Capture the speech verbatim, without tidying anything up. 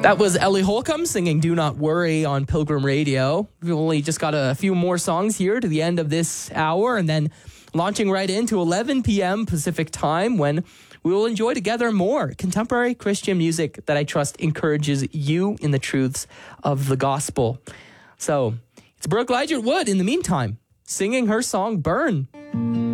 That was Ellie Holcomb singing Do Not Worry on Pilgrim Radio. We've only just got a few more songs here to the end of this hour, and then launching right into eleven p.m. Pacific time, when we will enjoy together more contemporary Christian music that I trust encourages you in the truths of the gospel. So it's Brooke Ligertwood in the meantime, singing her song Burn.